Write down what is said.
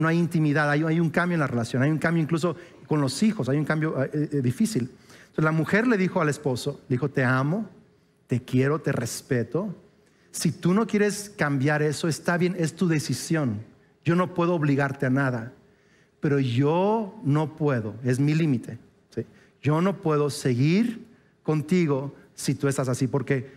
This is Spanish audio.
no hay intimidad, hay un cambio en la relación, hay un cambio incluso con los hijos, hay un cambio difícil. Entonces la mujer le dijo al esposo, le dijo, te amo, te quiero, te respeto. Si tú no quieres cambiar eso, está bien, es tu decisión. Yo no puedo obligarte a nada, pero yo no puedo, es mi límite, ¿sí? Yo no puedo seguir contigo si tú estás así, porque